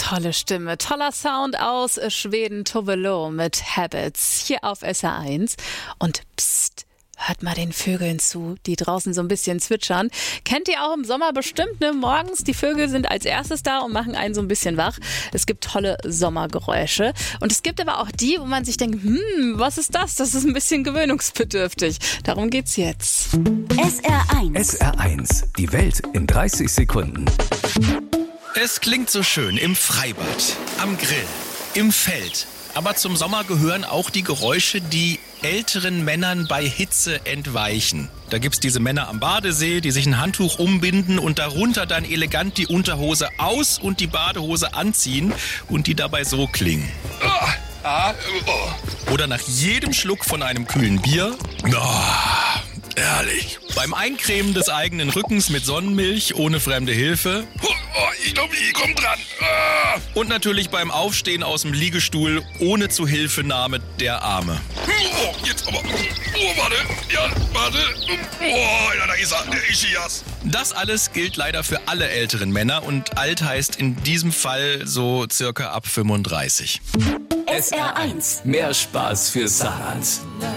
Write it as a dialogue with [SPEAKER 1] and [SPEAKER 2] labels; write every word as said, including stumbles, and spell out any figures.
[SPEAKER 1] Tolle Stimme, toller Sound aus Schweden, Tove Lo mit Habits hier auf S R eins. Und psst, hört mal den Vögeln zu, die draußen so ein bisschen zwitschern. Kennt ihr auch im Sommer bestimmt, ne? Morgens, die Vögel sind als erstes da und machen einen so ein bisschen wach. Es gibt tolle Sommergeräusche. Und es gibt aber auch die, wo man sich denkt, hm, was ist das? Das ist ein bisschen gewöhnungsbedürftig. Darum geht's jetzt.
[SPEAKER 2] S R eins.
[SPEAKER 3] S R eins, die Welt in dreißig Sekunden.
[SPEAKER 4] Es klingt so schön im Freibad, am Grill, im Feld. Aber zum Sommer gehören auch die Geräusche, die älteren Männern bei Hitze entweichen. Da gibt's diese Männer am Badesee, die sich ein Handtuch umbinden und darunter dann elegant die Unterhose aus und die Badehose anziehen und die dabei so klingen. Oder nach jedem Schluck von einem kühlen Bier. Oh, herrlich. Beim Eincremen des eigenen Rückens mit Sonnenmilch ohne fremde Hilfe. Oh, ich glaube, ich komm dran. Ah. Und natürlich beim Aufstehen aus dem Liegestuhl ohne Zuhilfenahme der Arme. Oh, jetzt aber. Oh, warte. Ja, warte. Oh, ja, da ist er. Der Ischias. Das alles gilt leider für alle älteren Männer und alt heißt in diesem Fall so circa ab fünfunddreißig.
[SPEAKER 3] S R eins, mehr Spaß für Saarland.